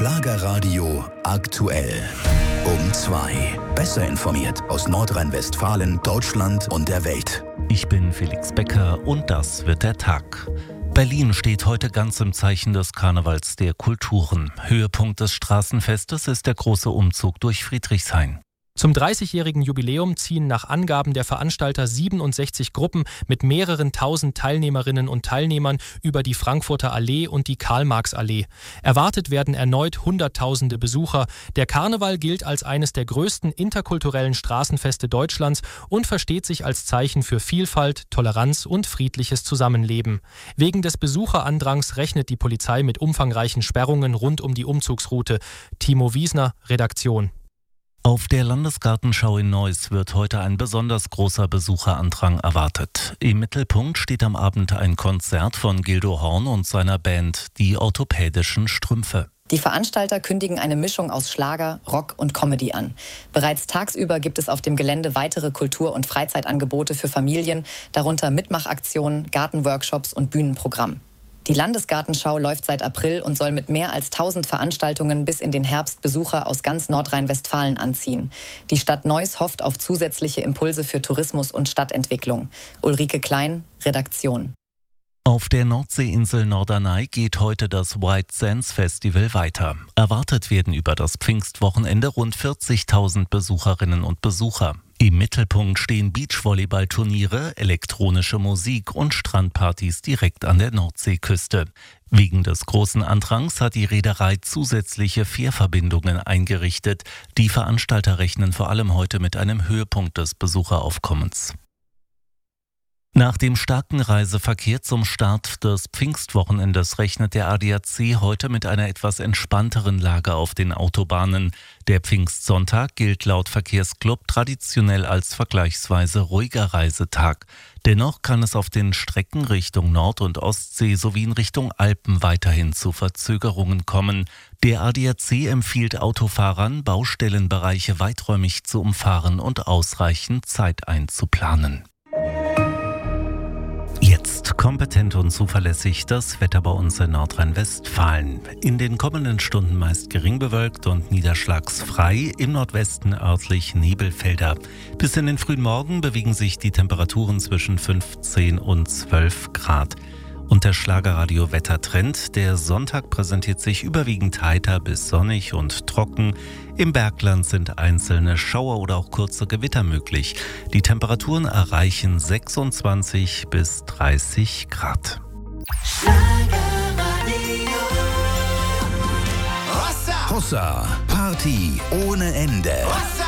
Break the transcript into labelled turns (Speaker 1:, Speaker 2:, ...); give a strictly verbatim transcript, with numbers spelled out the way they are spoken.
Speaker 1: Schlagerradio aktuell. Um zwei. Besser informiert aus Nordrhein-Westfalen, Deutschland und der Welt.
Speaker 2: Ich bin Felix Becker und das wird der Tag. Berlin steht heute ganz im Zeichen des Karnevals der Kulturen. Höhepunkt des Straßenfestes ist der große Umzug durch Friedrichshain.
Speaker 3: Zum dreißigjährigen Jubiläum ziehen nach Angaben der Veranstalter siebenundsechzig Gruppen mit mehreren tausend Teilnehmerinnen und Teilnehmern über die Frankfurter Allee und die Karl-Marx-Allee. Erwartet werden erneut Hunderttausende Besucher. Der Karneval gilt als eines der größten interkulturellen Straßenfeste Deutschlands und versteht sich als Zeichen für Vielfalt, Toleranz und friedliches Zusammenleben. Wegen des Besucherandrangs rechnet die Polizei mit umfangreichen Sperrungen rund um die Umzugsroute. Timo Wiesner, Redaktion.
Speaker 2: Auf der Landesgartenschau in Neuss wird heute ein besonders großer Besucherandrang erwartet. Im Mittelpunkt steht am Abend ein Konzert von Gildo Horn und seiner Band Die Orthopädischen Strümpfe.
Speaker 4: Die Veranstalter kündigen eine Mischung aus Schlager, Rock und Comedy an. Bereits tagsüber gibt es auf dem Gelände weitere Kultur- und Freizeitangebote für Familien, darunter Mitmachaktionen, Gartenworkshops und Bühnenprogramm. Die Landesgartenschau läuft seit April und soll mit mehr als tausend Veranstaltungen bis in den Herbst Besucher aus ganz Nordrhein-Westfalen anziehen. Die Stadt Neuss hofft auf zusätzliche Impulse für Tourismus und Stadtentwicklung. Ulrike Klein, Redaktion.
Speaker 2: Auf der Nordseeinsel Norderney geht heute das White Sands Festival weiter. Erwartet werden über das Pfingstwochenende rund vierzigtausend Besucherinnen und Besucher. Im Mittelpunkt stehen Beachvolleyballturniere, elektronische Musik und Strandpartys direkt an der Nordseeküste. Wegen des großen Andrangs hat die Reederei zusätzliche Fährverbindungen eingerichtet. Die Veranstalter rechnen vor allem heute mit einem Höhepunkt des Besucheraufkommens. Nach dem starken Reiseverkehr zum Start des Pfingstwochenendes rechnet der A D A C heute mit einer etwas entspannteren Lage auf den Autobahnen. Der Pfingstsonntag gilt laut Verkehrsclub traditionell als vergleichsweise ruhiger Reisetag. Dennoch kann es auf den Strecken Richtung Nord- und Ostsee sowie in Richtung Alpen weiterhin zu Verzögerungen kommen. Der A D A C empfiehlt Autofahrern, Baustellenbereiche weiträumig zu umfahren und ausreichend Zeit einzuplanen. Jetzt kompetent und zuverlässig das Wetter bei uns in Nordrhein-Westfalen. In den kommenden Stunden meist gering bewölkt und niederschlagsfrei, im Nordwesten örtlich Nebelfelder. Bis in den frühen Morgen bewegen sich die Temperaturen zwischen fünfzehn und zwölf Grad. Und der Schlagerradio-Wettertrend. Der Sonntag präsentiert sich überwiegend heiter bis sonnig und trocken. Im Bergland sind einzelne Schauer oder auch kurze Gewitter möglich. Die Temperaturen erreichen sechsundzwanzig bis dreißig Grad.
Speaker 1: Hossa, Party ohne Ende.